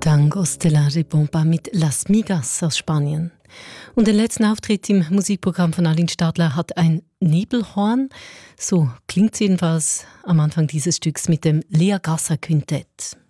Tangos de la Ribomba mit Las Migas aus Spanien. Und den letzten Auftritt im Musikprogramm von Aline Stadler hat ein Nebelhorn. So klingt es jedenfalls am Anfang dieses Stücks mit dem Lea Gasser Quintett.